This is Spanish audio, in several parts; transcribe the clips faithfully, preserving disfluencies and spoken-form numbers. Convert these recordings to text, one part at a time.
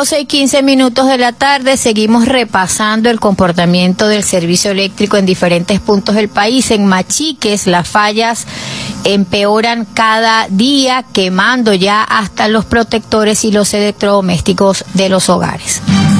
doce y quince minutos de la tarde seguimos repasando el comportamiento del servicio eléctrico en diferentes puntos del país. En Machiques las fallas empeoran cada día, quemando ya hasta los protectores y los electrodomésticos de los hogares.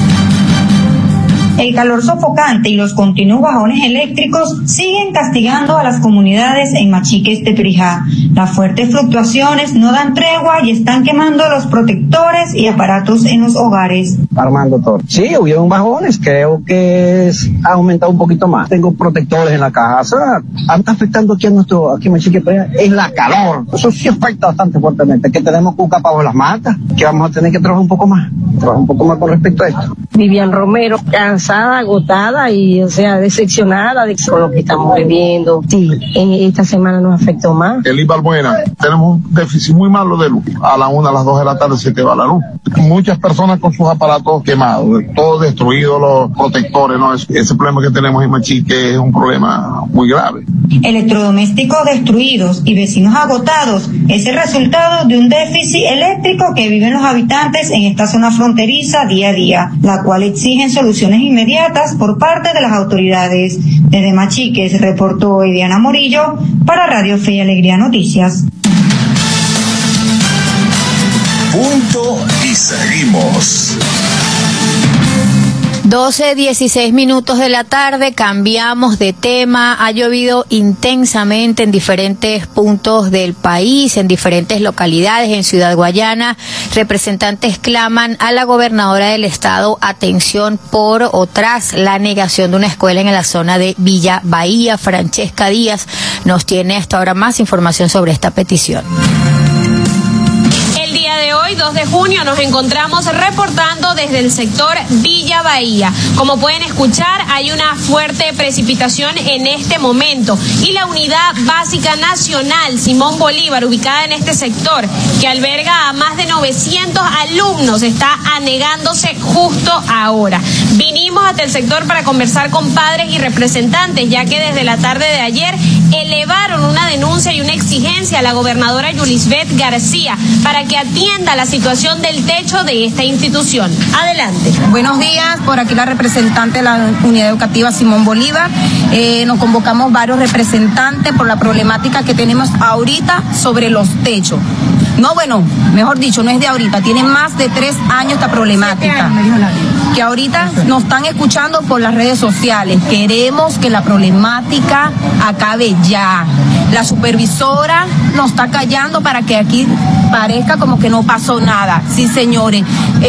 El calor sofocante y los continuos bajones eléctricos siguen castigando a las comunidades en Machiques de Perijá. Las fuertes fluctuaciones no dan tregua y están quemando los protectores y aparatos en los hogares. Armando todo. Sí, hubieron bajones, creo que es, ha aumentado un poquito más. Tengo protectores en la casa. Está afectando aquí a nuestro, aquí en Machiques de Perijá, es la calor. Eso sí afecta bastante fuertemente, que tenemos cuca bajo las matas, que vamos a tener que trabajar un poco más, trabajar un poco más con respecto a esto. Vivian Romero, cansada, agotada y, o sea, decepcionada de con lo que estamos viviendo. Sí, en esta semana nos afectó más. El Balbuena, tenemos un déficit muy malo de luz. A la una, a las dos de la tarde se te va la luz. Muchas personas con sus aparatos quemados, todo destruido, los protectores, ¿no? Ese problema que tenemos en Machique es un problema muy grave. Electrodomésticos destruidos y vecinos agotados es el resultado de un déficit eléctrico que viven los habitantes en esta zona fronteriza día a día, la cual exigen soluciones inmediatas por parte de las autoridades. Desde Machiques reportó Diana Morillo para Radio Fe y Alegría Noticias. Punto y seguimos. doce, dieciséis minutos de la tarde, cambiamos de tema. Ha llovido intensamente en diferentes puntos del país, en diferentes localidades, en Ciudad Guayana. Representantes claman a la gobernadora del estado atención por o tras la negación de una escuela en la zona de Villa Bahía. Francesca Díaz nos tiene hasta ahora más información sobre esta petición. El día de hoy, dos de junio, nos encontramos reportando desde el sector Villa Bahía. Como pueden escuchar, hay una fuerte precipitación en este momento y la Unidad Básica Nacional Simón Bolívar, ubicada en este sector, que alberga a más de novecientos alumnos, está anegándose justo ahora. Vinimos hasta el sector para conversar con padres y representantes, ya que desde la tarde de ayer elevaron una denuncia y una exigencia a la gobernadora Yulisbeth García para que atienda la situación del techo de esta institución. Adelante. Buenos días, por aquí la representante de la Unidad Educativa Simón Bolívar. Eh, nos convocamos varios representantes por la problemática que tenemos ahorita sobre los techos. No, bueno, mejor dicho, no es de ahorita, tiene más de tres años esta problemática. Que ahorita nos están escuchando por las redes sociales. Queremos que la problemática acabe ya. La supervisora nos está callando para que aquí parezca como que no pasó nada. Sí, señores,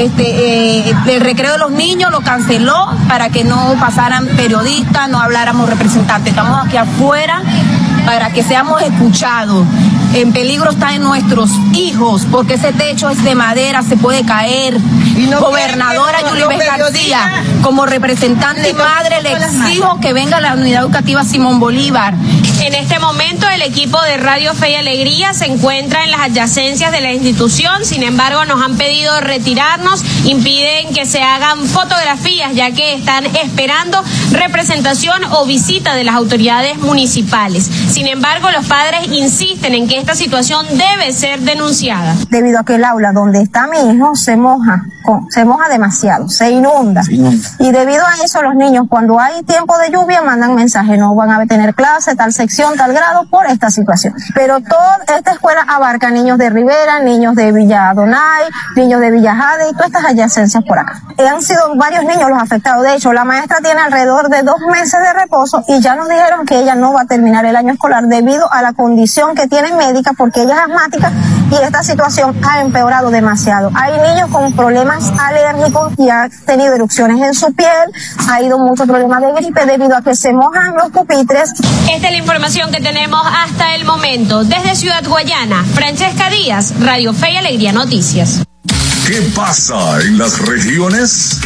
este, eh, el recreo de los niños lo canceló para que no pasaran periodistas, no habláramos representantes. Estamos aquí afuera para que seamos escuchados. En peligro están nuestros hijos, porque ese techo es de madera, se puede caer. Y no Gobernadora Yulisbeth García, como representante madre, le exijo que venga a la Unidad Educativa Simón Bolívar. En este momento, el equipo de Radio Fe y Alegría se encuentra en las adyacencias de la institución. Sin embargo, nos han pedido retirarnos, impiden que se hagan fotografías, ya que están esperando representación o visita de las autoridades municipales. Sin embargo, los padres insisten en que esta situación debe ser denunciada. Debido a que el aula donde está mi hijo se moja, se moja demasiado, se inunda. Sí. Y debido a eso, los niños, cuando hay tiempo de lluvia, mandan mensajes, no van a tener clase, tal sección, tal grado, por esta situación. Pero toda esta escuela abarca niños de Rivera, niños de Villa Adonai, niños de Villa Jade y todas estas adyacencias por acá. Y han sido varios niños los afectados. De hecho, la maestra tiene alrededor de dos meses de reposo y ya nos dijeron que ella no va a terminar el año escolar debido a la condición que tiene médica, porque ella es asmática y esta situación ha empeorado demasiado. Hay niños con problemas alérgicos y han tenido erupciones en su piel, ha ido mucho problema de gripe debido a que se mojan los pupitres. Esta es la información que tenemos hasta el momento. Desde Ciudad Guayana, Francesca Díaz, Radio Fe y Alegría Noticias. ¿Qué pasa en las regiones?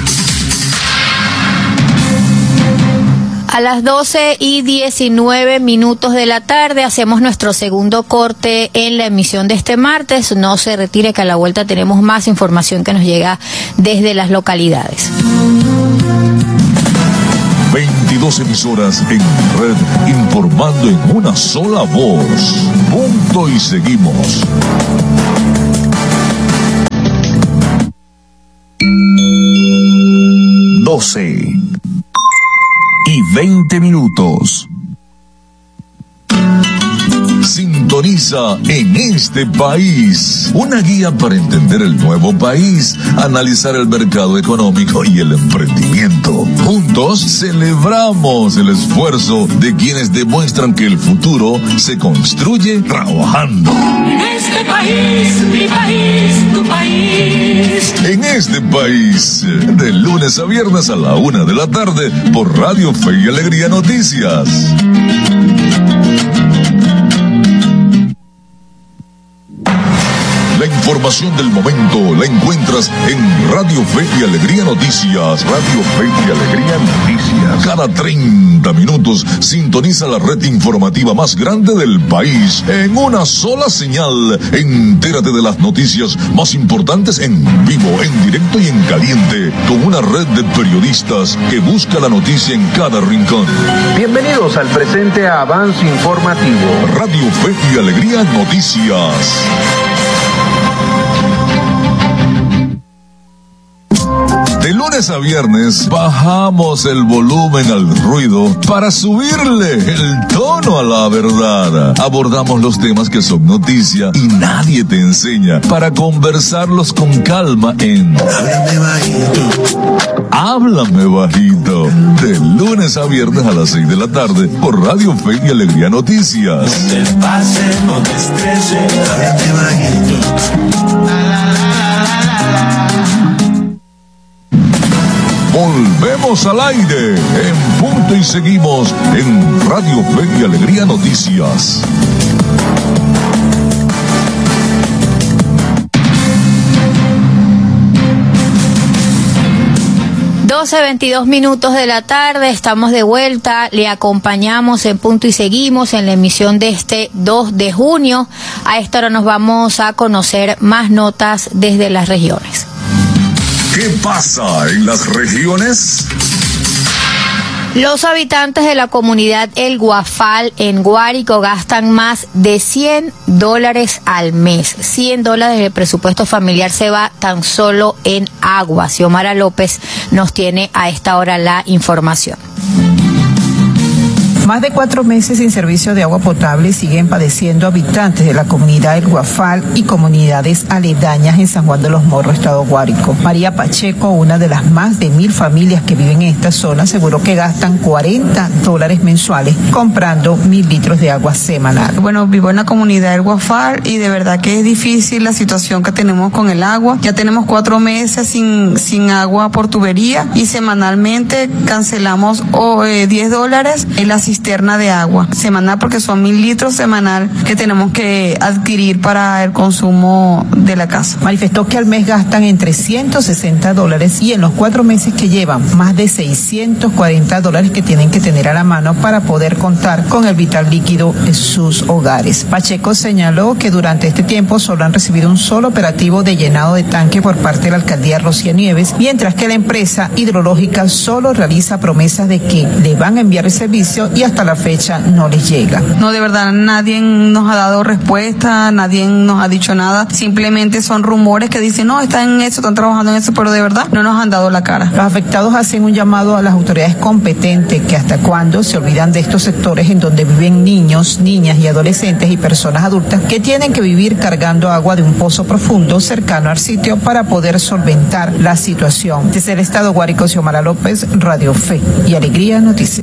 A las doce y diecinueve minutos de la tarde hacemos nuestro segundo corte en la emisión de este martes. No se retire, que a la vuelta tenemos más información que nos llega desde las localidades. veintidós emisoras en red, informando en una sola voz. Punto y seguimos. doce y veinte minutos. Sintoniza En Este País, una guía para entender el nuevo país, analizar el mercado económico y el emprendimiento. Juntos celebramos el esfuerzo de quienes demuestran que el futuro se construye trabajando. En este país, mi país, tu país. En Este País, de lunes a viernes a la una de la tarde por Radio Fe y Alegría Noticias. La información del momento la encuentras en Radio Fe y Alegría Noticias. Radio Fe y Alegría Noticias. Cada treinta minutos sintoniza la red informativa más grande del país en una sola señal. Entérate de las noticias más importantes en vivo, en directo y en caliente, con una red de periodistas que busca la noticia en cada rincón. Bienvenidos al presente avance informativo. Radio Fe y Alegría Noticias. De lunes a viernes bajamos el volumen al ruido para subirle el tono a la verdad. Abordamos los temas que son noticia y nadie te enseña para conversarlos con calma en Háblame Bajito. Háblame Bajito. De lunes a viernes a las seis de la tarde por Radio Fe y Alegría Noticias. No te pases, no te estreses, háblame bajito. La, la, la, la, la, la. Volvemos al aire en punto y seguimos en Radio Fe y Alegría Noticias. doce veintidós minutos de la tarde, estamos de vuelta, le acompañamos en Punto y Seguimos en la emisión de este dos de junio. A esta hora nos vamos a conocer más notas desde las regiones. ¿Qué pasa en las regiones? Los habitantes de la comunidad El Guafal en Guárico gastan más de cien dólares al mes. cien dólares del presupuesto familiar se va tan solo en agua. Xiomara López nos tiene a esta hora la información. Más de cuatro meses sin servicio de agua potable siguen padeciendo habitantes de la comunidad El Guafal y comunidades aledañas en San Juan de los Morros, Estado Guárico. María Pacheco, una de las más de mil familias que viven en esta zona, aseguró que gastan cuarenta dólares mensuales comprando mil litros de agua semanal. Bueno, vivo en la comunidad El Guafal y de verdad que es difícil la situación que tenemos con el agua. Ya tenemos cuatro meses sin, sin agua por tubería y semanalmente cancelamos oh, eh, diez dólares en la cisterna de agua semanal porque son mil litros semanal que tenemos que adquirir para el consumo de la casa. Manifestó que al mes gastan entre ciento sesenta dólares y en los cuatro meses que llevan más de seiscientos cuarenta dólares que tienen que tener a la mano para poder contar con el vital líquido en sus hogares. Pacheco señaló que durante este tiempo solo han recibido un solo operativo de llenado de tanque por parte de la alcaldía Rocía Nieves, mientras que la empresa hidrológica solo realiza promesas de que le van a enviar el servicio y hasta la fecha no les llega. No, de verdad, nadie nos ha dado respuesta, nadie nos ha dicho nada, simplemente son rumores que dicen, no, están en eso, están trabajando en eso, pero de verdad no nos han dado la cara. Los afectados hacen un llamado a las autoridades competentes que hasta cuándo se olvidan de estos sectores en donde viven niños, niñas y adolescentes y personas adultas que tienen que vivir cargando agua de un pozo profundo cercano al sitio para poder solventar la situación. Desde el Estado Guárico, Xiomara López, Radio Fe y Alegría Noticias.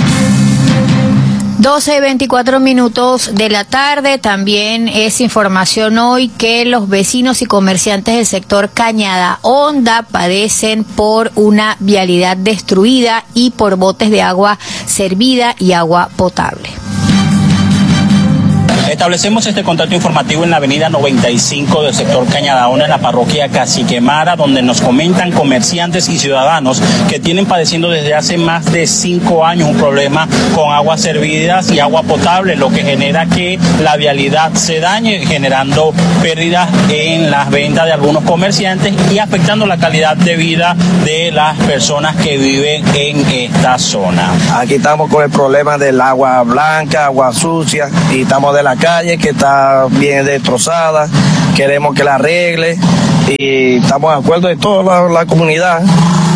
doce y veinticuatro minutos de la tarde. También es información hoy que los vecinos y comerciantes del sector Cañada Honda padecen por una vialidad destruida y por botes de agua servida y agua potable. Establecemos este contacto informativo en la avenida noventa y cinco del sector Cañada Honda, en la parroquia Caciquemara, donde nos comentan comerciantes y ciudadanos que tienen padeciendo desde hace más de cinco años un problema con aguas servidas y agua potable, lo que genera que la vialidad se dañe, generando pérdidas en las ventas de algunos comerciantes y afectando la calidad de vida de las personas que viven en esta zona. Aquí estamos con el problema del agua blanca, agua sucia, y estamos de la calle que está bien destrozada, queremos que la arregle y estamos de acuerdo de toda la, la comunidad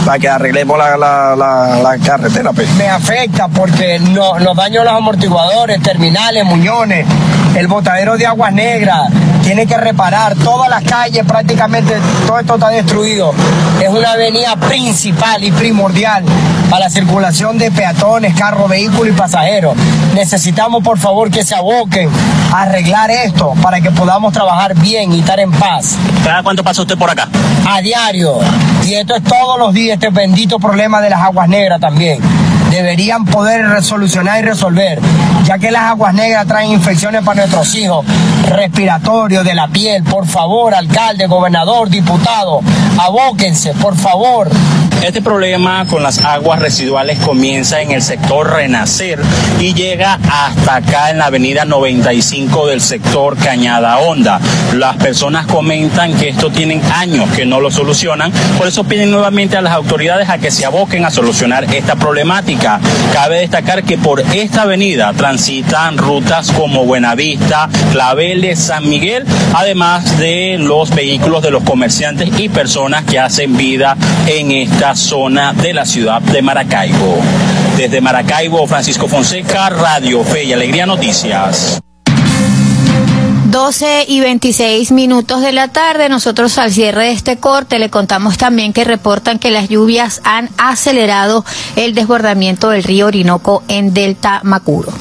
para que arreglemos la, la, la, la carretera. Pues. Me afecta porque no, nos dañan los amortiguadores, terminales, muñones, el botadero de Aguas Negras, tiene que reparar todas las calles, prácticamente todo esto está destruido. Es una avenida principal y primordial para la circulación de peatones, carros, vehículos y pasajeros. Necesitamos por favor que se aboquen a arreglar esto para que podamos trabajar bien y estar en paz. ¿Cada cuánto pasa usted por acá? A diario. Y esto es todos los días, este bendito problema de las Aguas Negras también. Deberían poder solucionar y resolver, ya que las aguas negras traen infecciones para nuestros hijos, respiratorios, de la piel. Por favor, alcalde, gobernador, diputado, abóquense, por favor. Este problema con las aguas residuales comienza en el sector Renacer y llega hasta acá en la avenida noventa y cinco del sector Cañada Honda. Las personas comentan que esto tienen años que no lo solucionan, por eso piden nuevamente a las autoridades a que se aboquen a solucionar esta problemática. Cabe destacar que por esta avenida transitan rutas como Buenavista, Claveles, San Miguel, además de los vehículos de los comerciantes y personas que hacen vida en esta zona de la ciudad de Maracaibo. Desde Maracaibo, Francisco Fonseca, Radio Fe y Alegría Noticias. doce y veintiséis minutos de la tarde. Nosotros al cierre de este corte le contamos también que reportan que las lluvias han acelerado el desbordamiento del río Orinoco en Delta Macuro.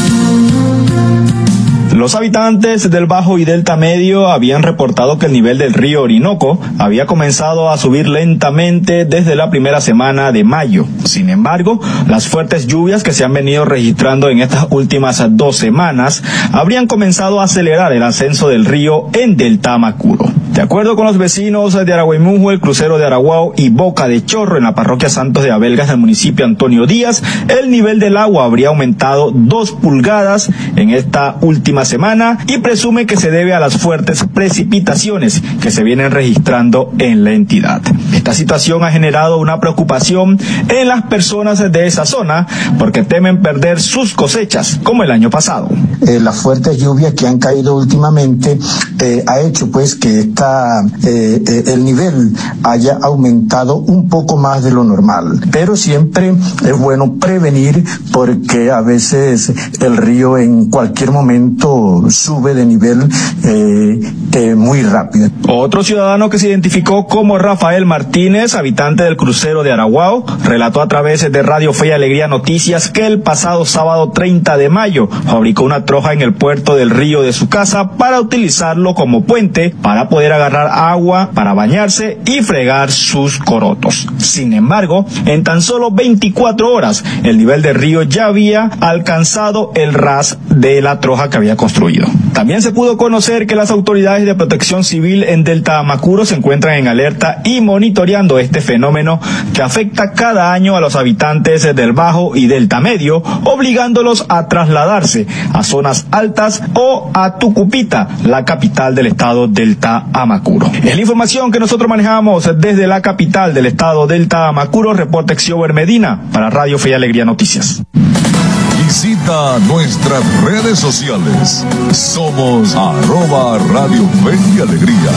Los habitantes del Bajo y Delta Medio habían reportado que el nivel del río Orinoco había comenzado a subir lentamente desde la primera semana de mayo. Sin embargo, las fuertes lluvias que se han venido registrando en estas últimas dos semanas habrían comenzado a acelerar el ascenso del río en Delta Macuro. De acuerdo con los vecinos de Aragüemujo, el crucero de Araguao y Boca de Chorro en la parroquia Santos de Abelgas del municipio Antonio Díaz, el nivel del agua habría aumentado dos pulgadas en esta última semana y presume que se debe a las fuertes precipitaciones que se vienen registrando en la entidad. Esta situación ha generado una preocupación en las personas de esa zona porque temen perder sus cosechas como el año pasado. Eh, las fuertes lluvias que han caído últimamente eh, ha hecho pues que esta, eh, eh, el nivel haya aumentado un poco más de lo normal, pero siempre es bueno prevenir porque a veces el río en cualquier momento sube de nivel eh, eh, muy rápido. Otro ciudadano que se identificó como Rafael Martínez, habitante del crucero de Araguao, relató a través de Radio Fe y Alegría Noticias que el pasado sábado treinta de mayo fabricó una troja en el puerto del río de su casa para utilizarlo como puente para poder agarrar agua para bañarse y fregar sus corotos. Sin embargo, en tan solo veinticuatro horas, el nivel del río ya había alcanzado el ras de la troja que había construido. También se pudo conocer que las autoridades de protección civil en Delta Macuro se encuentran en alerta y monitoreando este fenómeno que afecta cada año a los habitantes del Bajo y Delta Medio, obligándolos a trasladarse a zonas altas o a Tucupita, la capital del estado Delta Amacuro. Es la información que nosotros manejamos desde la capital del estado Delta Amacuro. Reporta Xiober Medina para Radio Fe y Alegría Noticias. Visita nuestras redes sociales. Somos arroba Radio Fe y Alegría.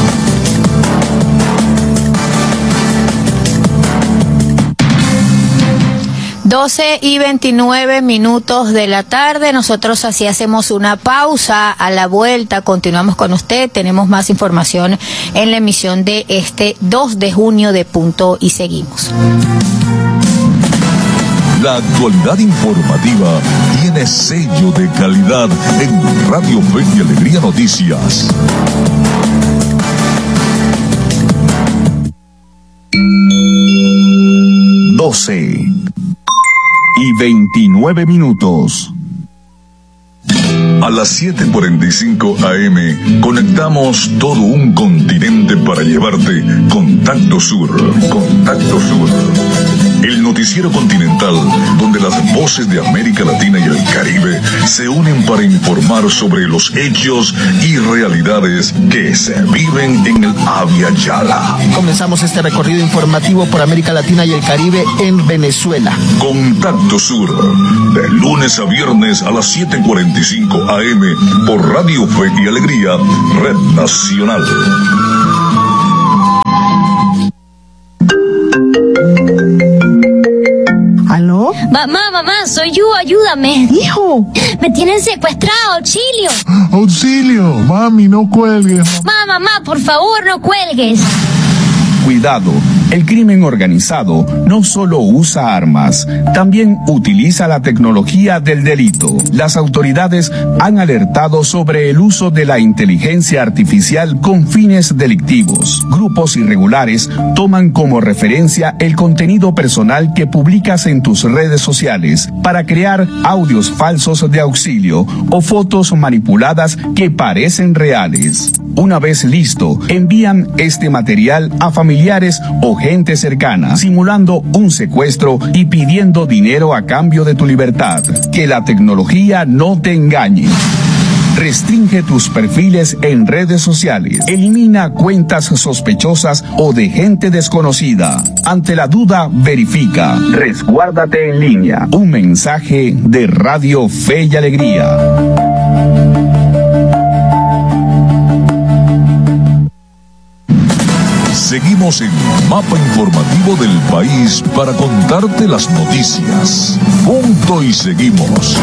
doce y veintinueve minutos de la tarde. Nosotros así hacemos una pausa. A la vuelta continuamos con usted. Tenemos más información en la emisión de este dos de junio de Punto y Seguimos. La actualidad informativa tiene sello de calidad en Radio Fe y Alegría Noticias. doce y veintinueve minutos. A las siete cuarenta y cinco a eme conectamos todo un continente para llevarte Contacto Sur. Contacto Sur. El noticiero continental donde las voces de América Latina y el Caribe se unen para informar sobre los hechos y realidades que se viven en el Abya Yala. Comenzamos este recorrido informativo por América Latina y el Caribe en Venezuela. Contacto Sur, de lunes a viernes a las siete cuarenta y cinco a eme por Radio Fe y Alegría, Red Nacional. Mamá, mamá, soy yo, ayúdame. Hijo. Me tienen secuestrado, auxilio. Auxilio, mami, no cuelgues. Mamá, mamá, por favor, no cuelgues. Cuidado, el crimen organizado no solo usa armas, también utiliza la tecnología del delito. Las autoridades han alertado sobre el uso de la inteligencia artificial con fines delictivos. Grupos irregulares toman como referencia el contenido personal que publicas en tus redes sociales para crear audios falsos de auxilio o fotos manipuladas que parecen reales. Una vez listo, envían este material a familiares o gente cercana, simulando un secuestro y pidiendo dinero a cambio de tu libertad. Que la tecnología no te engañe. Restringe tus perfiles en redes sociales. Elimina cuentas sospechosas o de gente desconocida. Ante la duda, verifica. Resguárdate en línea. Un mensaje de Radio Fe y Alegría. Seguimos en Mapa Informativo del País para contarte las noticias. Punto y seguimos.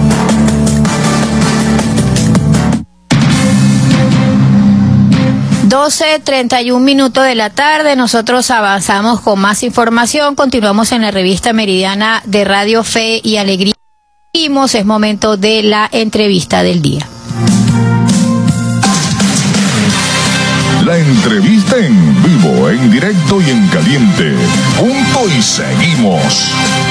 doce treinta y un minutos de la tarde, nosotros avanzamos con más información, continuamos en la revista Meridiana de Radio Fe y Alegría. Es momento de la entrevista del día. La entrevista en vivo, en directo y en caliente. Punto y seguimos.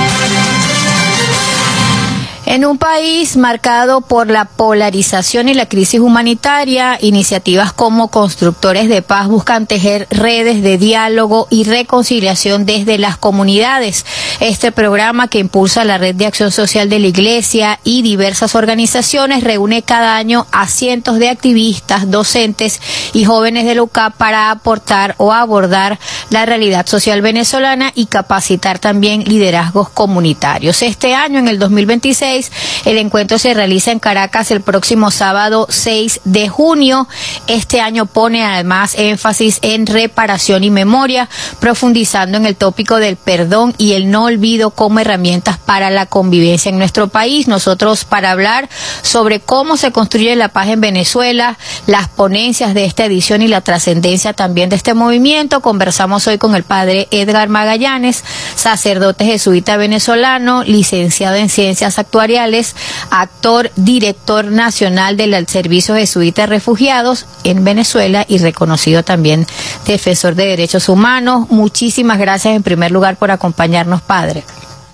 En un país marcado por la polarización y la crisis humanitaria, iniciativas como Constructores de Paz buscan tejer redes de diálogo y reconciliación desde las comunidades. Este programa, que impulsa la Red de Acción Social de la Iglesia y diversas organizaciones, reúne cada año a cientos de activistas, docentes y jóvenes de la U C A para aportar o abordar la realidad social venezolana y capacitar también liderazgos comunitarios. Este año, en el dos mil veintiséis, el encuentro se realiza en Caracas el próximo sábado seis de junio. Este año pone además énfasis en reparación y memoria, profundizando en el tópico del perdón y el no olvido como herramientas para la convivencia en nuestro país. Nosotros, para hablar sobre cómo se construye la paz en Venezuela, las ponencias de esta edición y la trascendencia también de este movimiento, conversamos hoy con el padre Edgar Magallanes, sacerdote jesuita venezolano, licenciado en Ciencias Actuariales, actor, director nacional del Servicio Jesuita de Refugiados en Venezuela y reconocido también defensor de derechos humanos. Muchísimas gracias en primer lugar por acompañarnos, padre.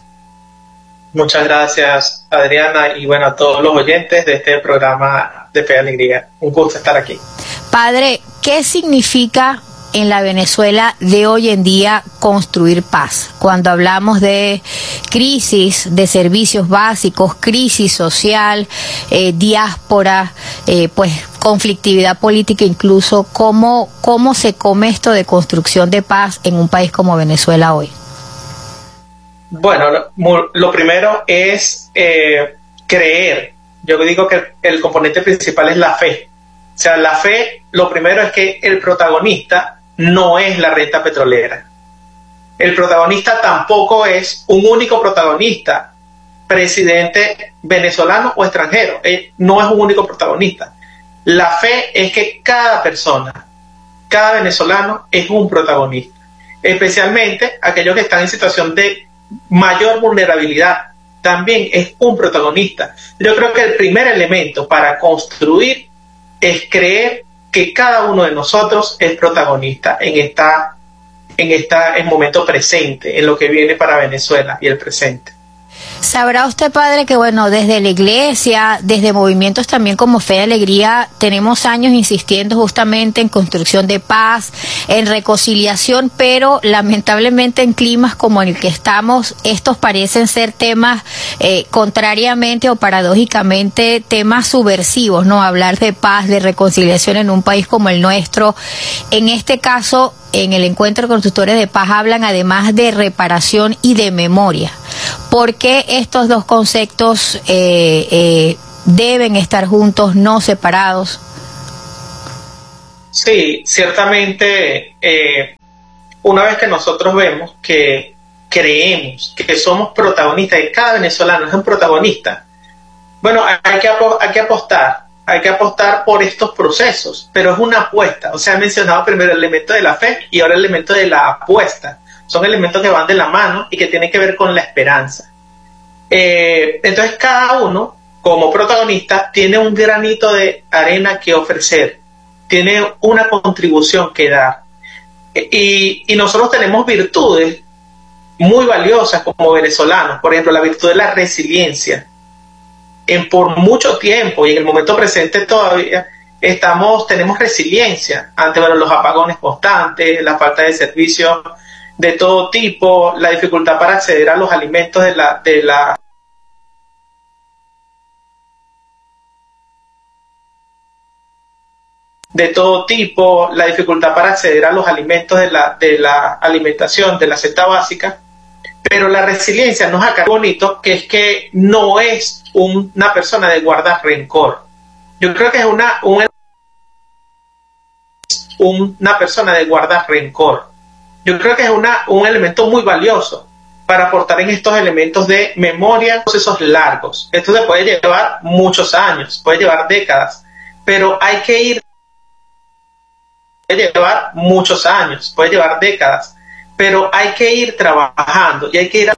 Muchas gracias, Adriana, y bueno, a todos los oyentes de este programa de Fe y Alegría. Un gusto estar aquí. Padre, ¿qué significa en la Venezuela de hoy en día construir paz? Cuando hablamos de crisis de servicios básicos, crisis social, eh, diáspora, eh, pues conflictividad política incluso, ¿cómo, cómo se come esto de construcción de paz en un país como Venezuela hoy? Bueno, lo, lo primero es eh, creer. Yo digo que el componente principal es la fe. O sea, la fe, lo primero es que el protagonista no es la renta petrolera. El protagonista tampoco es un único protagonista, presidente venezolano o extranjero. Él no es un único protagonista. La fe es que cada persona, cada venezolano es un protagonista, especialmente aquellos que están en situación de mayor vulnerabilidad, también es un protagonista. Yo creo que el primer elemento para construir es creer que cada uno de nosotros es protagonista en esta, en esta, en momento presente, en lo que viene para Venezuela y el presente. Sabrá usted, padre, que bueno, desde la iglesia, desde movimientos también como Fe y Alegría, tenemos años insistiendo justamente en construcción de paz, en reconciliación, pero lamentablemente en climas como el que estamos, estos parecen ser temas, eh, contrariamente o paradójicamente, temas subversivos, ¿no? Hablar de paz, de reconciliación en un país como el nuestro. En este caso, en el encuentro de constructores de paz hablan además de reparación y de memoria. ¿Por qué estos dos conceptos eh, eh, deben estar juntos, no separados? Sí, ciertamente, eh, una vez que nosotros vemos que creemos que somos protagonistas, que cada venezolano es un protagonista, bueno, hay que, hay que apostar, hay que apostar por estos procesos, pero es una apuesta. O sea, he mencionado primero el elemento de la fe y ahora el elemento de la apuesta. Son elementos que van de la mano y que tienen que ver con la esperanza. Eh, entonces, cada uno, como protagonista, tiene un granito de arena que ofrecer, tiene una contribución que dar. Y, y nosotros tenemos virtudes muy valiosas como venezolanos, por ejemplo, la virtud de la resiliencia. En, por mucho tiempo y en el momento presente todavía estamos, tenemos resiliencia ante bueno, los apagones constantes, la falta de servicios de todo tipo, la dificultad para acceder a los alimentos de la, de la de todo tipo, la dificultad para acceder a los alimentos de la, de la alimentación, de la cesta básica. Pero la resiliencia nos acá bonito, que es que no es un, una persona de guardar rencor. Yo creo que es una, un, una persona de guardar rencor. Yo creo que es una, un elemento muy valioso para aportar en estos elementos de memoria, procesos largos. Esto se puede llevar muchos años, puede llevar décadas, pero hay que ir, puede llevar muchos años, puede llevar décadas, pero hay que ir trabajando y hay que ir a...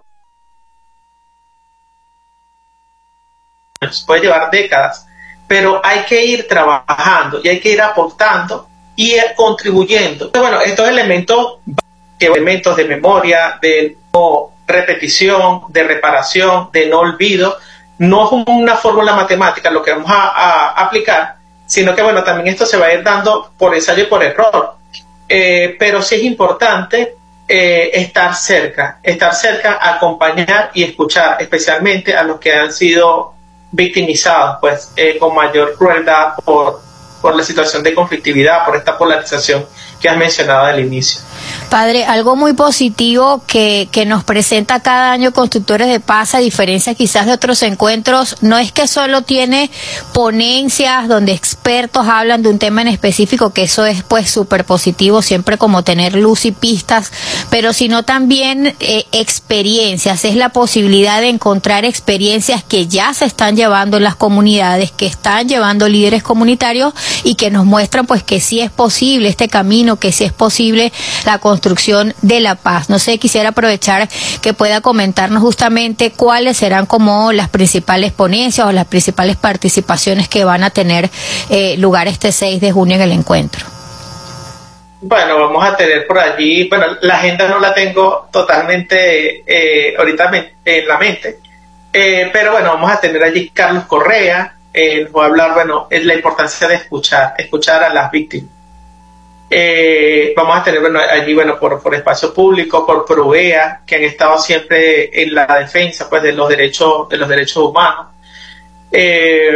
puede llevar décadas, pero hay que ir trabajando y hay que ir aportando y ir contribuyendo. Bueno, estos elementos, elementos de memoria, de no repetición, de reparación, de no olvido, no es una fórmula matemática lo que vamos a, a aplicar, sino que bueno, también esto se va a ir dando por ensayo y por error. Eh, pero sí es importante Eh, estar cerca, estar cerca, acompañar y escuchar, especialmente a los que han sido victimizados, pues, eh, con mayor crueldad por, por la situación de conflictividad, por esta polarización que has mencionado al inicio. Padre, algo muy positivo que, que nos presenta cada año Constructores de Paz, a diferencia quizás de otros encuentros, no es que solo tiene ponencias donde expertos hablan de un tema en específico, que eso es pues súper positivo, siempre como tener luz y pistas, pero sino también eh, experiencias, es la posibilidad de encontrar experiencias que ya se están llevando en las comunidades, que están llevando líderes comunitarios y que nos muestran pues que sí es posible este camino, que sí es posible la construcción de la paz. No sé, quisiera aprovechar que pueda comentarnos justamente cuáles serán como las principales ponencias o las principales participaciones que van a tener eh, lugar este seis de junio en el encuentro. Bueno, vamos a tener por allí, bueno, la agenda no la tengo totalmente eh, ahorita en la mente, eh, pero bueno, vamos a tener allí Carlos Correa, eh, nos va a hablar, bueno, es la importancia de escuchar, escuchar a las víctimas. Eh, vamos a tener bueno, allí bueno por, por espacio público, por Provea, que han estado siempre en la defensa pues de los derechos de los derechos humanos, eh,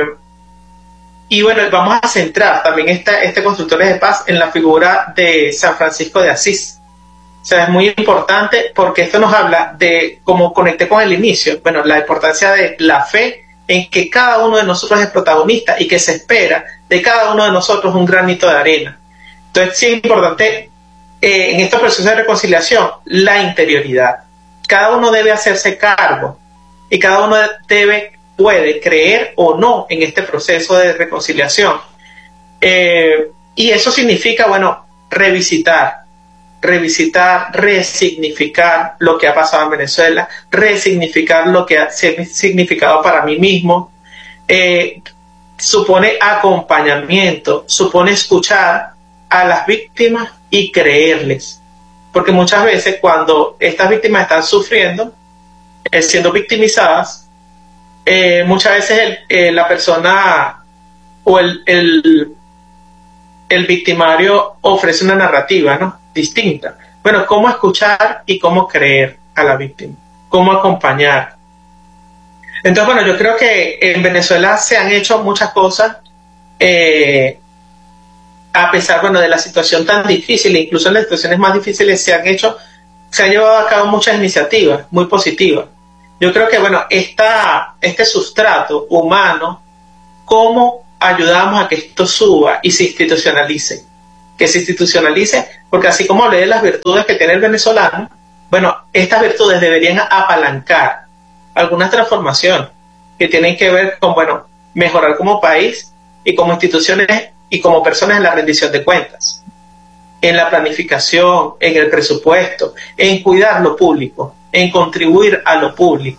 y bueno, vamos a centrar también esta, este Constructores de Paz en la figura de San Francisco de Asís. O sea, es muy importante porque esto nos habla de, como conecté con el inicio, bueno, la importancia de la fe en que cada uno de nosotros es protagonista y que se espera de cada uno de nosotros un granito de arena. Entonces sí es importante eh, en estos procesos de reconciliación la interioridad. Cada uno debe hacerse cargo y cada uno debe, puede creer o no en este proceso de reconciliación. Eh, y eso significa, bueno, revisitar, revisitar, resignificar lo que ha pasado en Venezuela, resignificar lo que ha significado para mí mismo. Eh, supone acompañamiento, supone escuchar a las víctimas y creerles, porque muchas veces cuando estas víctimas están sufriendo, eh, siendo victimizadas, eh, muchas veces el, eh, la persona o el, el, el victimario ofrece una narrativa, ¿no?, distinta. Bueno, cómo escuchar y cómo creer a la víctima, cómo acompañar. Entonces, bueno, yo creo que en Venezuela se han hecho muchas cosas, eh, a pesar, bueno, de la situación tan difícil, incluso en las situaciones más difíciles se han hecho, se han llevado a cabo muchas iniciativas muy positivas. Yo creo que, bueno, esta, este sustrato humano, ¿cómo ayudamos a que esto suba y se institucionalice? Que se institucionalice, porque así como hablé de las virtudes que tiene el venezolano, bueno, estas virtudes deberían apalancar algunas transformaciones que tienen que ver con, bueno, mejorar como país y como instituciones y como personas en la rendición de cuentas, en la planificación, en el presupuesto, en cuidar lo público, en contribuir a lo público,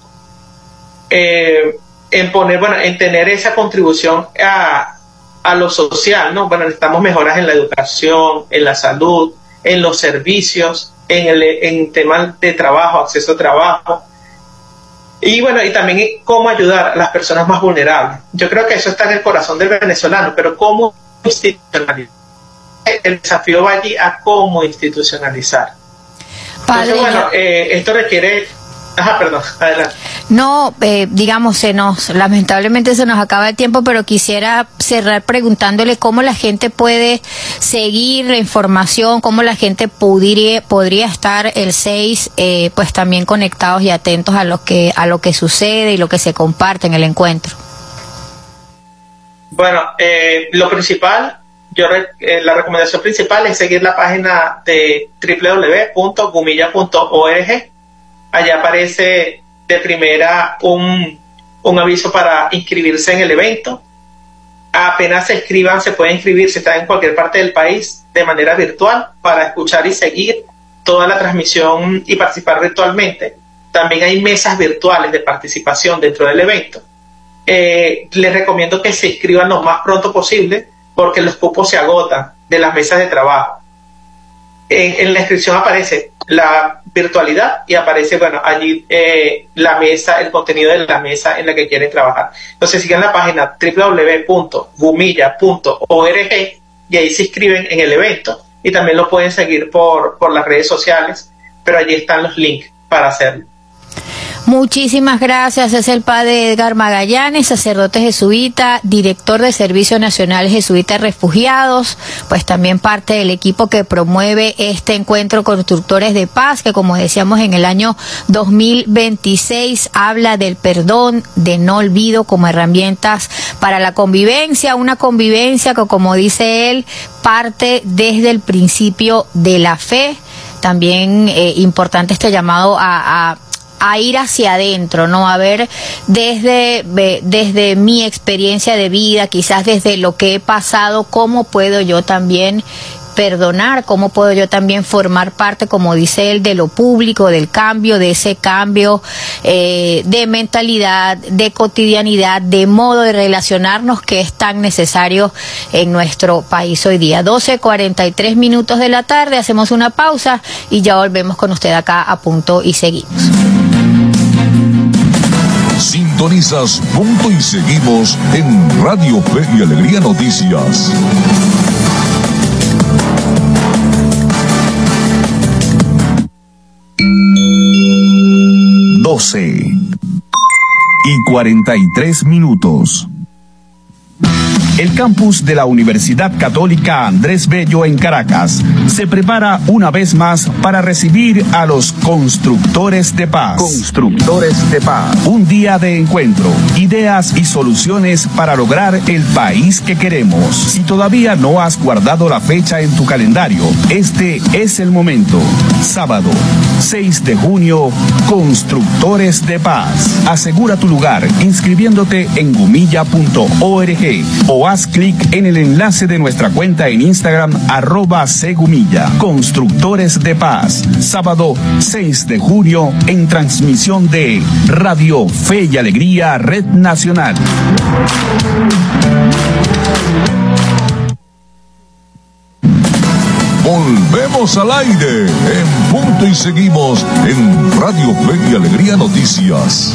eh, en poner, bueno, en tener esa contribución a, a lo social, ¿no? Bueno, necesitamos mejoras en la educación, en la salud, en los servicios, en el en temas de trabajo, acceso a trabajo, y bueno, y también cómo ayudar a las personas más vulnerables. Yo creo que eso está en el corazón del venezolano, pero cómo institucionalizar. El desafío va allí a cómo institucionalizar. Padre, Entonces, bueno, eh, esto requiere... Ajá, perdón, adelante. No, eh, digamos, se nos, lamentablemente se nos acaba el tiempo, pero quisiera cerrar preguntándole cómo la gente puede seguir la información, cómo la gente pudiera, podría estar el seis, eh, pues también conectados y atentos a lo que, a lo que sucede y lo que se comparte en el encuentro. Bueno, eh, lo principal, yo eh, la recomendación principal es seguir la página de doble u doble u doble u punto gumilla punto org. Allá aparece de primera un, un aviso para inscribirse en el evento. Apenas se inscriban, se puede inscribir si está en cualquier parte del país de manera virtual para escuchar y seguir toda la transmisión y participar virtualmente. También hay mesas virtuales de participación dentro del evento. Eh, les recomiendo que se inscriban lo más pronto posible porque los cupos se agotan de las mesas de trabajo. En, en la inscripción aparece la virtualidad y aparece, bueno, allí eh, la mesa, el contenido de la mesa en la que quieren trabajar. Entonces sigan la página doble u doble u doble u punto gumilla punto org y ahí se inscriben en el evento y también lo pueden seguir por, por las redes sociales, pero allí están los links para hacerlo. Muchísimas gracias. Es el padre Edgar Magallanes, sacerdote jesuita, director de Servicio Nacional Jesuita Refugiados, pues también parte del equipo que promueve este encuentro Constructores de Paz, que como decíamos en el año dos mil veintiséis habla del perdón, de no olvido como herramientas para la convivencia, una convivencia que, como dice él, parte desde el principio de la fe. También eh, importante este llamado a, a a ir hacia adentro, ¿no? A ver desde, desde mi experiencia de vida, quizás desde lo que he pasado, cómo puedo yo también perdonar, cómo puedo yo también formar parte, como dice él, de lo público, del cambio, de ese cambio eh, de mentalidad, de cotidianidad, de modo de relacionarnos que es tan necesario en nuestro país hoy día. doce cuarenta y tres minutos de la tarde, hacemos una pausa y ya volvemos con usted acá a Punto y Seguimos. Sintonizas Punto y Seguimos en Radio Fe y Alegría Noticias. doce y cuarenta y tres minutos. El campus de la Universidad Católica Andrés Bello en Caracas se prepara una vez más para recibir a los constructores de paz. Constructores de paz. Un día de encuentro, ideas y soluciones para lograr el país que queremos. Si todavía no has guardado la fecha en tu calendario, este es el momento. Sábado, seis de junio, Constructores de Paz. Asegura tu lugar inscribiéndote en gumilla punto org o haz clic en el enlace de nuestra cuenta en Instagram, arroba Segumilla. Constructores de Paz, sábado seis de junio, en transmisión de Radio Fe y Alegría Red Nacional. Volvemos al aire en Punto y Seguimos en Radio Fe y Alegría Noticias.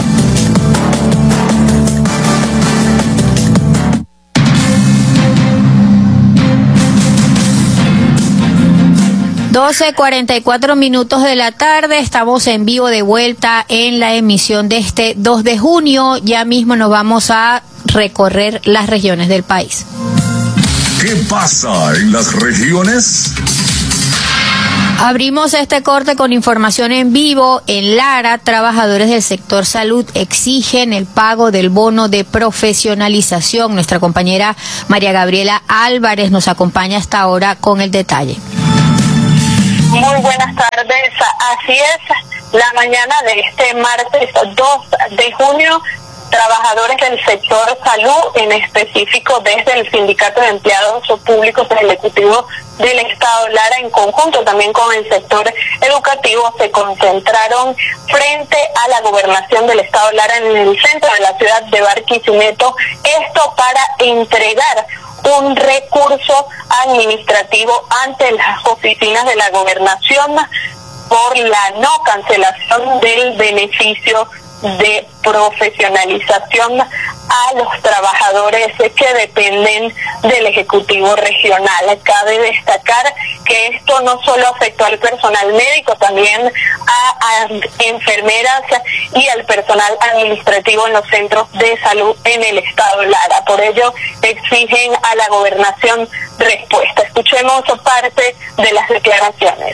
doce cuarenta y cuatro minutos de la tarde, estamos en vivo de vuelta en la emisión de este dos de junio. Ya mismo nos vamos a recorrer las regiones del país. ¿Qué pasa en las regiones? Abrimos este corte con información en vivo. En Lara, trabajadores del sector salud exigen el pago del bono de profesionalización. Nuestra compañera María Gabriela Álvarez nos acompaña hasta ahora con el detalle. Muy buenas tardes, así es. La mañana de este martes dos de junio, trabajadores del sector salud, en específico desde el Sindicato de Empleados Públicos del Ejecutivo del Estado Lara, en conjunto también con el sector educativo, se concentraron frente a la gobernación del Estado Lara en el centro de la ciudad de Barquisimeto, esto para entregar un recurso administrativo ante las oficinas de la gobernación por la no cancelación del beneficio de profesionalización a los trabajadores que dependen del Ejecutivo Regional. Cabe destacar que esto no solo afectó al personal médico, también a, a enfermeras y al personal administrativo en los centros de salud en el Estado Lara. Por ello, exigen a la gobernación respuesta. Escuchemos parte de las declaraciones.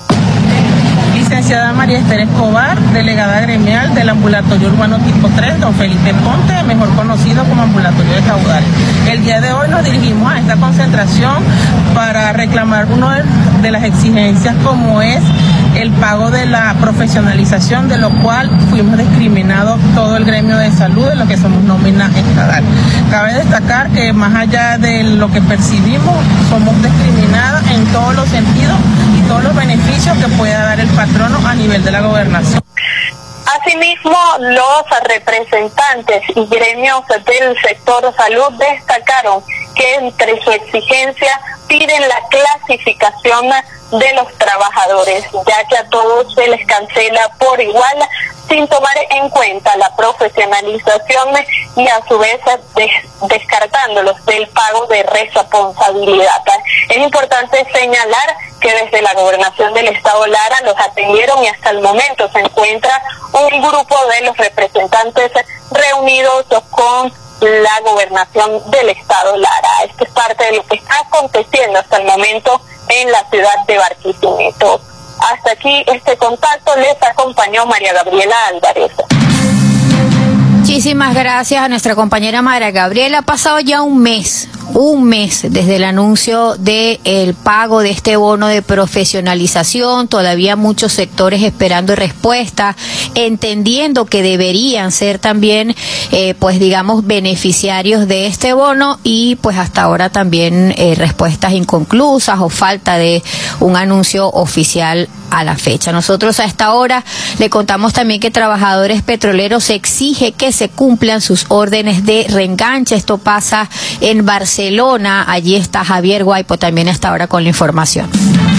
Licenciada María Esther Escobar, delegada gremial del ambulatorio urbano tipo tres, don Felipe Ponte, mejor conocido como ambulatorio de caudales. El día de hoy nos dirigimos a esta concentración para reclamar una de las exigencias, como es el pago de la profesionalización, de lo cual fuimos discriminados todo el gremio de salud, de lo que somos nómina estatal. Cabe destacar que más allá de lo que percibimos, somos discriminadas en todos los sentidos y todos los beneficios que pueda dar el patrono a nivel de la gobernación. Asimismo, los representantes y gremios del sector salud destacaron que entre su exigencia piden la clasificación de los trabajadores, ya que a todos se les cancela por igual, sin tomar en cuenta la profesionalización y a su vez des descartándolos del pago de responsabilidad. Es importante señalar que desde la gobernación del Estado Lara los atendieron y hasta el momento se encuentra un grupo de los representantes reunidos con la gobernación del Estado Lara. Esto es parte de lo que está aconteciendo hasta el momento en la ciudad de Barquisimeto. Hasta aquí este contacto, les acompañó María Gabriela Álvarez. Muchísimas gracias a nuestra compañera María Gabriela. Ha pasado ya un mes, un mes desde el anuncio del pago de este bono de profesionalización. Todavía muchos sectores esperando respuesta, entendiendo que deberían ser también, eh, pues digamos, beneficiarios de este bono, y pues hasta ahora también eh, respuestas inconclusas o falta de un anuncio oficial a la fecha. Nosotros a esta hora le contamos también que Trabajadores Petroleros exige que se cumplan sus órdenes de reenganche. Esto pasa en Barcelona. Allí está Javier Guaipo también a esta hora con la información.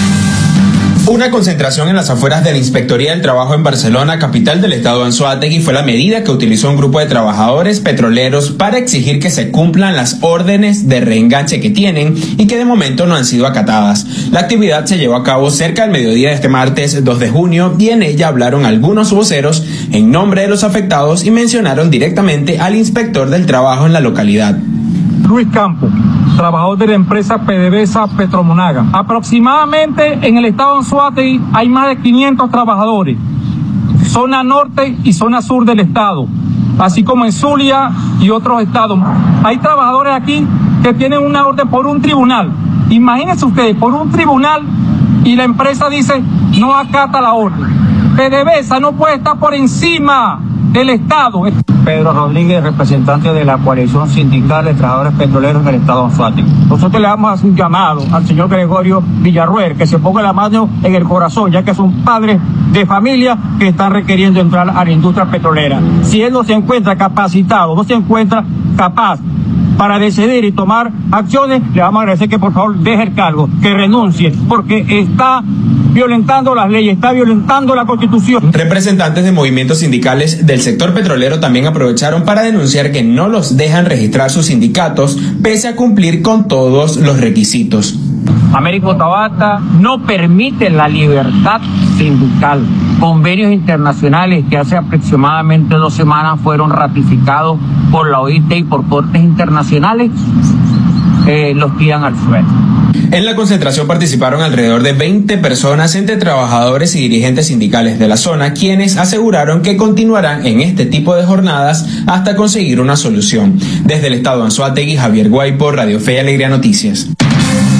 Una concentración en las afueras de la Inspectoría del Trabajo en Barcelona, capital del estado de Anzoátegui, fue la medida que utilizó un grupo de trabajadores petroleros para exigir que se cumplan las órdenes de reenganche que tienen y que de momento no han sido acatadas. La actividad se llevó a cabo cerca del mediodía de este martes dos de junio y en ella hablaron algunos voceros en nombre de los afectados y mencionaron directamente al inspector del trabajo en la localidad. Luis Campos, trabajador de la empresa PDVSA Petromonaga. Aproximadamente en el estado de Anzoátegui hay más de quinientos trabajadores, zona norte y zona sur del estado, así como en Zulia y otros estados. Hay trabajadores aquí que tienen una orden por un tribunal. Imagínense ustedes, por un tribunal, y la empresa dice no acata la orden. PDVSA no puede estar por encima del Estado. Pedro Rodríguez, representante de la coalición sindical de trabajadores petroleros del estado de Anzoátegui. Nosotros le vamos a hacer un llamado al señor Gregorio Villarruel que se ponga la mano en el corazón, ya que son padres de familia que están requiriendo entrar a la industria petrolera. Si él no se encuentra capacitado, no se encuentra capaz para decidir y tomar acciones, le vamos a agradecer que por favor deje el cargo, que renuncie, porque está violentando las leyes, está violentando la Constitución. Representantes de movimientos sindicales del sector petrolero también aprovecharon para denunciar que no los dejan registrar sus sindicatos pese a cumplir con todos los requisitos. Américo Tabata no permite la libertad sindical. Convenios internacionales que hace aproximadamente dos semanas fueron ratificados por la O I T y por cortes internacionales, eh, los tiran al suelo. En la concentración participaron alrededor de veinte personas entre trabajadores y dirigentes sindicales de la zona, quienes aseguraron que continuarán en este tipo de jornadas hasta conseguir una solución. Desde el estado de Anzoátegui, Javier Guaipo, Radio Fe y Alegría Noticias.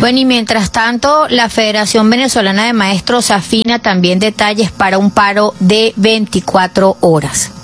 Bueno, y mientras tanto, la Federación Venezolana de Maestros afina también detalles para un paro de veinticuatro horas.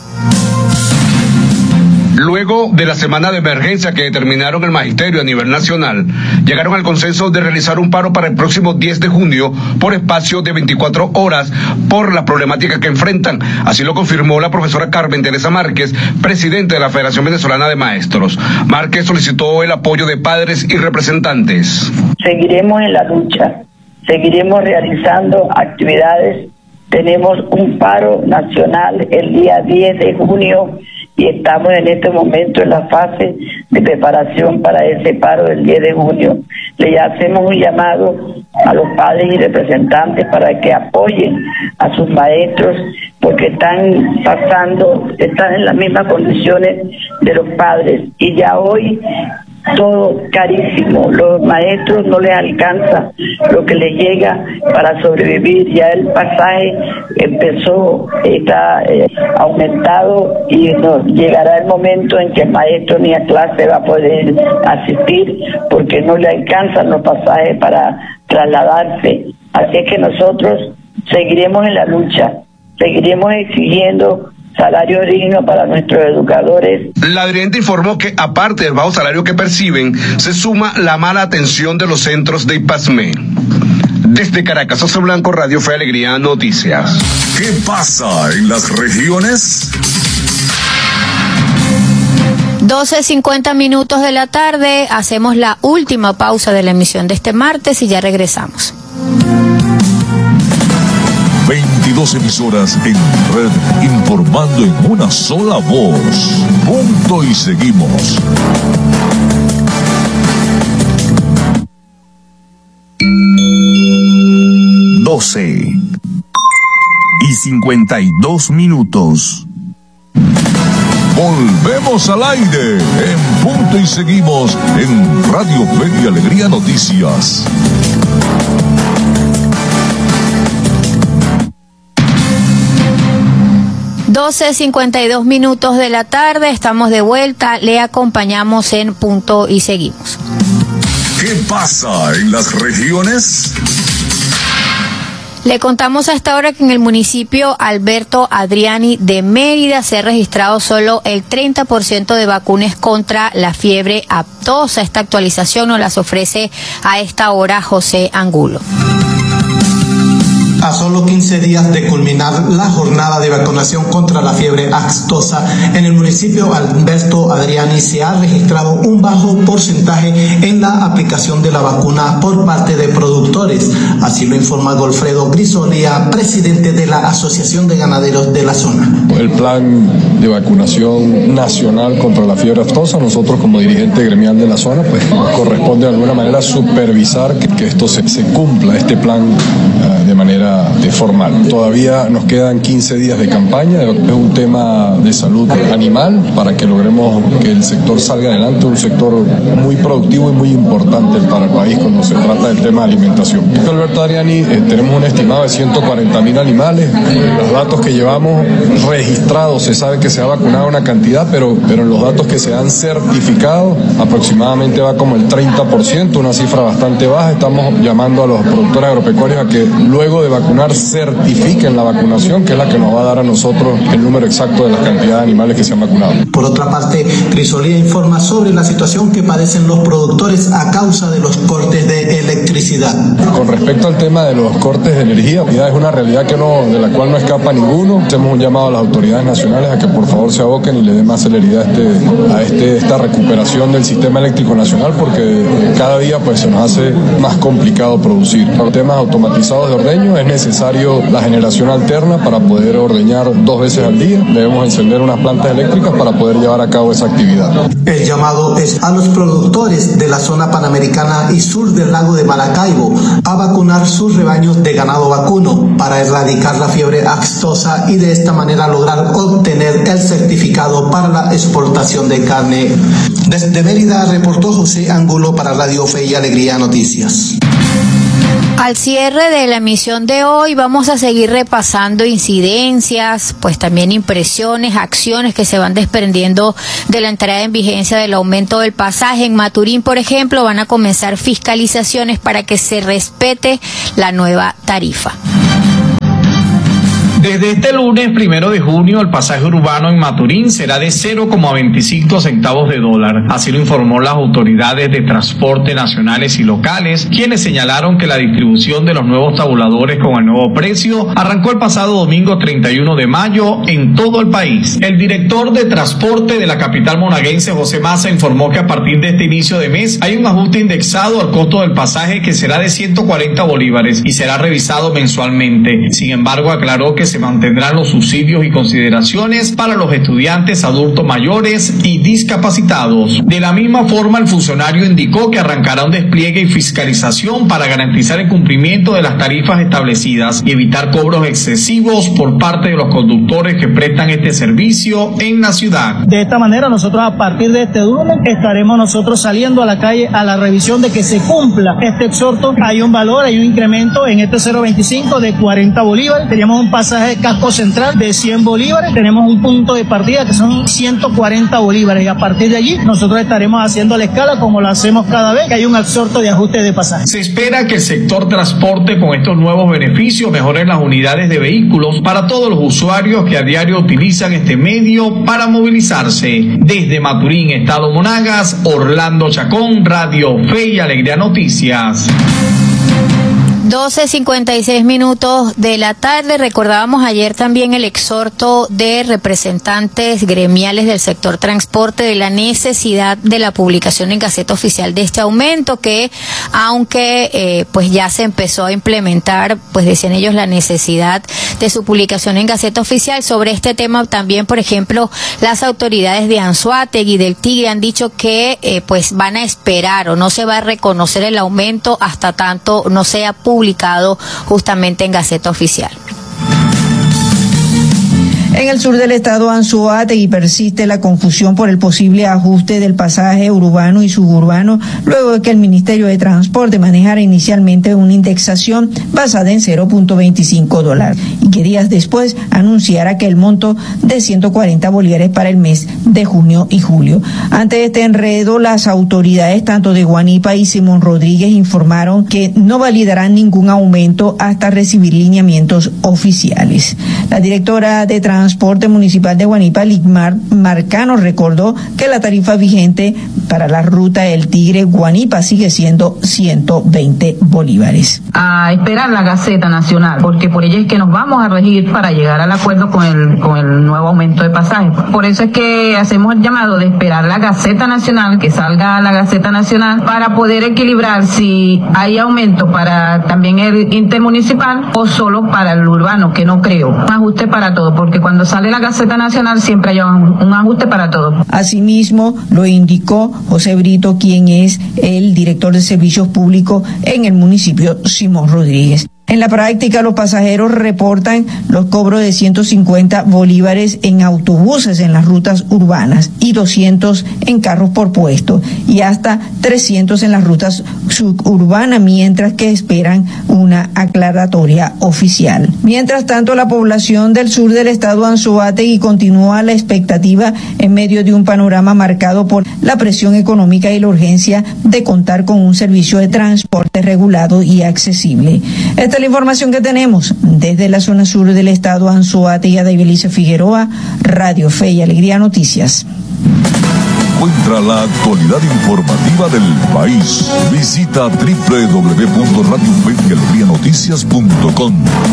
Luego de la semana de emergencia que determinaron el magisterio a nivel nacional, llegaron al consenso de realizar un paro para el próximo diez de junio por espacio de veinticuatro horas por la problemática que enfrentan. Así lo confirmó la profesora Carmen Teresa Márquez, presidente de la Federación Venezolana de Maestros. Márquez solicitó el apoyo de padres y representantes. Seguiremos en la lucha, seguiremos realizando actividades. Tenemos un paro nacional el día diez de junio y estamos en este momento en la fase de preparación para ese paro del diez de junio. Le hacemos un llamado a los padres y representantes para que apoyen a sus maestros, porque están pasando, están en las mismas condiciones de los padres, y ya hoy todo carísimo, los maestros no les alcanza lo que les llega para sobrevivir, ya el pasaje empezó, está eh, aumentado, y no, llegará el momento en que el maestro ni a clase va a poder asistir porque no le alcanzan los pasajes para trasladarse. Así es que nosotros seguiremos en la lucha, seguiremos exigiendo salario digno para nuestros educadores. La dirigente informó que, aparte del bajo salario que perciben, se suma la mala atención de los centros de IPASME. Desde Caracas, José Blanco, Radio Fe y Alegría Noticias. ¿Qué pasa en las regiones? doce cincuenta minutos de la tarde, hacemos la última pausa de la emisión de este martes y ya regresamos. veintidós emisoras en red, informando en una sola voz. Punto y seguimos. doce y cincuenta y dos minutos. Volvemos al aire en Punto y seguimos en Radio Fe y Alegría Noticias. doce cincuenta y dos minutos de la tarde, estamos de vuelta, le acompañamos en Punto y seguimos. ¿Qué pasa en las regiones? Le contamos hasta ahora que en el municipio Alberto Adriani de Mérida se ha registrado solo el treinta por ciento de vacunas contra la fiebre aftosa. Esta actualización nos las ofrece a esta hora José Angulo. A solo quince días de culminar la jornada de vacunación contra la fiebre aftosa, en el municipio Alberto Adriani se ha registrado un bajo porcentaje en la aplicación de la vacuna por parte de productores. Así lo informa Golfredo Grisolía, presidente de la Asociación de Ganaderos de la zona. El plan de vacunación nacional contra la fiebre aftosa, nosotros como dirigente gremial de la zona, pues nos corresponde de alguna manera supervisar que, que esto se, se cumpla, este plan uh, de manera de formal. Todavía nos quedan quince días de campaña, es un tema de salud animal para que logremos que el sector salga adelante, un sector muy productivo y muy importante para el país cuando se trata del tema de alimentación. En Alberto Adriani eh, tenemos un estimado de ciento cuarenta mil animales, los datos que llevamos registrados, se sabe que se ha vacunado una cantidad, pero, pero en los datos que se han certificado aproximadamente va como el treinta por ciento, una cifra bastante baja. Estamos llamando a los productores agropecuarios a que luego de vacunar certifiquen la vacunación, que es la que nos va a dar a nosotros el número exacto de la cantidad de animales que se han vacunado. Por otra parte, Grisolía informa sobre la situación que padecen los productores a causa de los cortes de electricidad. Con respecto al tema de los cortes de energía, es una realidad que no, de la cual no escapa ninguno. Hacemos un llamado a las autoridades nacionales a que por favor se aboquen y le den más celeridad a, este, a este, esta recuperación del sistema eléctrico nacional, porque cada día pues se nos hace más complicado producir. Los temas automatizados de ordeño, es necesario la generación alterna para poder ordeñar dos veces al día. Debemos encender unas plantas eléctricas para poder llevar a cabo esa actividad. El llamado es a los productores de la zona panamericana y sur del lago de Maracaibo a vacunar sus rebaños de ganado vacuno para erradicar la fiebre aftosa y de esta manera lograr obtener el certificado para la exportación de carne. Desde Mérida reportó José Angulo para Radio Fe y Alegría Noticias. Al cierre de la emisión de hoy vamos a seguir repasando incidencias, pues también impresiones, acciones que se van desprendiendo de la entrada en vigencia del aumento del pasaje. En Maturín, por ejemplo, van a comenzar fiscalizaciones para que se respete la nueva tarifa. Desde este lunes primero de junio, el pasaje urbano en Maturín será de cero coma veinticinco centavos de dólar. Así lo informó las autoridades de transporte nacionales y locales, quienes señalaron que la distribución de los nuevos tabuladores con el nuevo precio arrancó el pasado domingo treinta y uno de mayo en todo el país. El director de transporte de la capital monaguense, José Maza, informó que a partir de este inicio de mes hay un ajuste indexado al costo del pasaje que será de ciento cuarenta bolívares y será revisado mensualmente. Sin embargo, aclaró que se mantendrán los subsidios y consideraciones para los estudiantes, adultos mayores y discapacitados. De la misma forma, el funcionario indicó que arrancará un despliegue y fiscalización para garantizar el cumplimiento de las tarifas establecidas y evitar cobros excesivos por parte de los conductores que prestan este servicio en la ciudad. De esta manera, nosotros a partir de este lunes estaremos nosotros saliendo a la calle a la revisión de que se cumpla este exhorto. Hay un valor, hay un incremento en este cero veinticinco de cuarenta bolívares. Teníamos un pasaje de casco central de cien bolívares. Tenemos un punto de partida que son ciento cuarenta bolívares y a partir de allí nosotros estaremos haciendo la escala como lo hacemos cada vez que hay un exhorto de ajuste de pasaje. Se espera que el sector transporte con estos nuevos beneficios mejore las unidades de vehículos para todos los usuarios que a diario utilizan este medio para movilizarse. Desde Maturín, Estado Monagas, Orlando Chacón, Radio Fe y Alegría Noticias. doce cincuenta y seis minutos de la tarde. Recordábamos ayer también el exhorto de representantes gremiales del sector transporte de la necesidad de la publicación en Gaceta Oficial de este aumento que, aunque eh, pues ya se empezó a implementar, pues decían ellos la necesidad de su publicación en Gaceta Oficial. Sobre este tema también, por ejemplo, las autoridades de Anzoátegui y del Tigre han dicho que eh, pues van a esperar o no se va a reconocer el aumento hasta tanto no sea publicado publicado justamente en Gaceta Oficial. En el sur del estado Anzoátegui persiste la confusión por el posible ajuste del pasaje urbano y suburbano luego de que el Ministerio de Transporte manejara inicialmente una indexación basada en cero punto veinticinco dólares y que días después anunciara que el monto de ciento cuarenta bolívares para el mes de junio y julio. Ante este enredo, las autoridades tanto de Guanipa y Simón Rodríguez informaron que no validarán ningún aumento hasta recibir lineamientos oficiales. La directora de Transporte Transporte Municipal de Guanipa, Ligmar Marcano, recordó que la tarifa vigente para la ruta El Tigre Guanipa sigue siendo ciento veinte bolívares. A esperar la Gaceta Nacional, porque por ella es que nos vamos a regir para llegar al acuerdo con el con el nuevo aumento de pasajes. Por eso es que hacemos el llamado de esperar la Gaceta Nacional, que salga la Gaceta Nacional, para poder equilibrar si hay aumento para también el intermunicipal o solo para el urbano, que no creo. Un ajuste para todo, porque cuando sale la Gaceta Nacional siempre hay un, un ajuste para todo. Asimismo, lo indicó José Brito, quien es el director de servicios públicos en el municipio Simón Rodríguez. En la práctica, los pasajeros reportan los cobros de ciento cincuenta bolívares en autobuses en las rutas urbanas y doscientos en carros por puesto y hasta trescientos en las rutas suburbanas, mientras que esperan una aclaratoria oficial. Mientras tanto, la población del sur del estado Anzoátegui continúa la expectativa en medio de un panorama marcado por la presión económica y la urgencia de contar con un servicio de transporte regulado y accesible. Esta es la información que tenemos desde la zona sur del estado Anzoátegui. De Ibelice Figueroa, Radio Fe y Alegría Noticias. Encuentra la actualidad informativa del país. Visita doble u doble u doble u punto radio fe y alegría noticias punto com.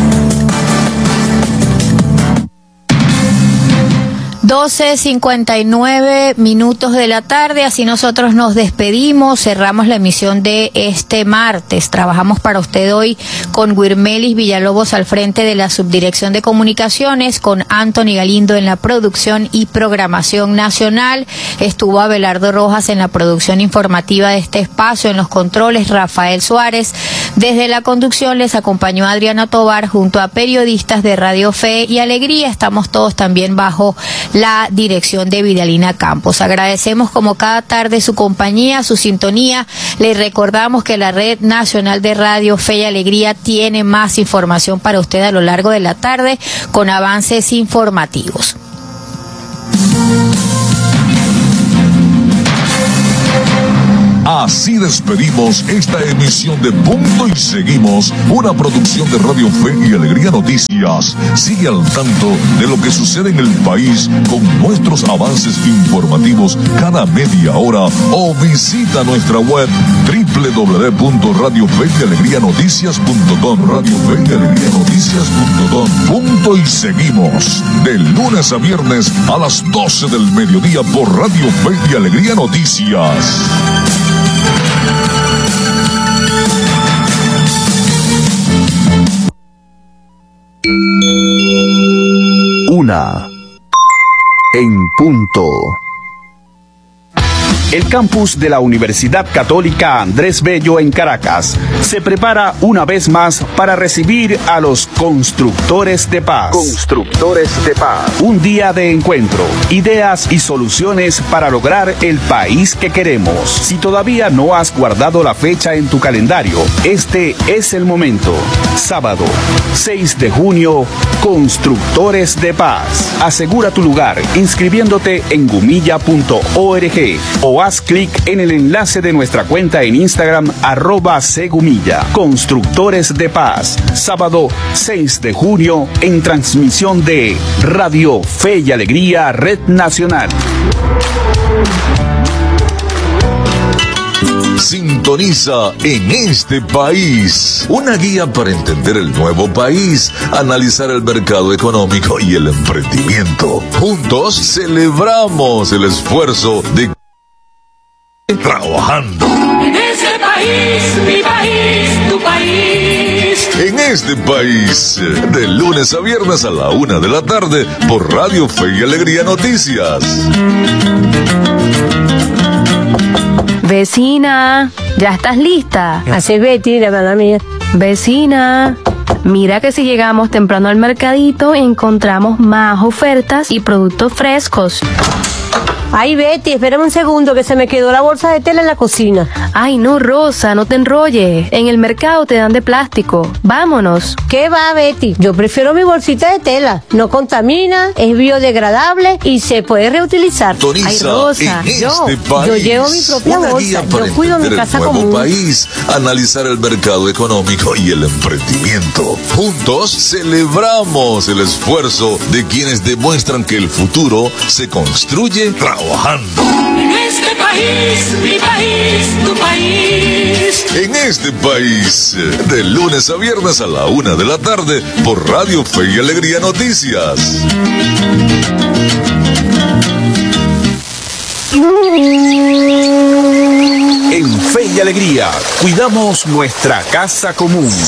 doce cincuenta y nueve minutos de la tarde, así nosotros nos despedimos, cerramos la emisión de este martes. Trabajamos para usted hoy con Wirmelis Villalobos al frente de la Subdirección de Comunicaciones, con Anthony Galindo en la producción y programación nacional. Estuvo Abelardo Rojas en la producción informativa de este espacio, en los controles Rafael Suárez. Desde la conducción les acompañó Adriana Tovar junto a periodistas de Radio Fe y Alegría. Estamos todos también bajo la dirección de Vidalina Campos. Agradecemos como cada tarde su compañía, su sintonía. Les recordamos que la Red Nacional de Radio Fe y Alegría tiene más información para usted a lo largo de la tarde con avances informativos. Así despedimos esta emisión de Punto y Seguimos, una producción de Radio Fe y Alegría Noticias. Sigue al tanto de lo que sucede en el país con nuestros avances informativos cada media hora o visita nuestra web doble u doble u doble u punto radio fe y alegría noticias punto com, radio fe y alegría noticias punto com. Punto y Seguimos, de lunes a viernes a las doce del mediodía por Radio Fe y Alegría Noticias. Una en punto. El campus de la Universidad Católica Andrés Bello en Caracas se prepara una vez más para recibir a los constructores de paz. Constructores de paz. Un día de encuentro, ideas y soluciones para lograr el país que queremos. Si todavía no has guardado la fecha en tu calendario, este es el momento. Sábado, seis de junio, Constructores de Paz. Asegura tu lugar inscribiéndote en gumilla punto org o haz clic en el enlace de nuestra cuenta en Instagram, arroba Segumilla. Constructores de Paz, sábado seis de junio, en transmisión de Radio Fe y Alegría Red Nacional. Sintoniza En Este País, una guía para entender el nuevo país, analizar el mercado económico y el emprendimiento. Juntos celebramos el esfuerzo de trabajando. En este país, mi país, tu país. En Este País, de lunes a viernes a la una de la tarde por Radio Fe y Alegría Noticias. Vecina, ¿ya estás lista? Así Betty, la verdad mía. Vecina, mira que si llegamos temprano al mercadito encontramos más ofertas y productos frescos. Ay, Betty, espérame un segundo que se me quedó la bolsa de tela en la cocina. Ay, no, Rosa, no te enrolles. En el mercado te dan de plástico. Vámonos. ¿Qué va, Betty? Yo prefiero mi bolsita de tela. No contamina, es biodegradable y se puede reutilizar. Toniza, Ay, Rosa, en yo, este país, yo llevo mi propia una bolsa. Guía para Yo cuido mi casa el nuevo común. país, analizar el mercado económico y el emprendimiento. Juntos celebramos el esfuerzo de quienes demuestran que el futuro se construye trabajando. En este país, mi país, tu país. En Este País, de lunes a viernes a la una de la tarde por Radio Fe y Alegría Noticias. En Fe y Alegría, cuidamos nuestra casa común.